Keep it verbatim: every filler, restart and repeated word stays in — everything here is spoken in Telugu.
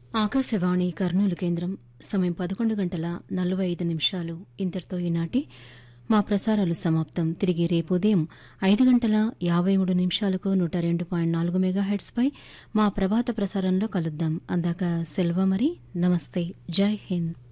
ఆకాశవాణి కర్నూలు కేంద్రం సమయం పదకొండు గంటల నలభై ఐదు నిమిషాలు. ఇంతటితో ఈనాటి మా ప్రసారాలు సమాప్తం. తిరిగి రేపు ఉదయం ఐదు గంటల యాభై మూడు నిమిషాలకు నూట రెండు పాయింట్ నాలుగు మెగాహెర్ట్స్ పై మా ప్రభాత ప్రసారంలో కలుద్దాం. అందాక సెల్వ మరి. నమస్తే. జై హింద్.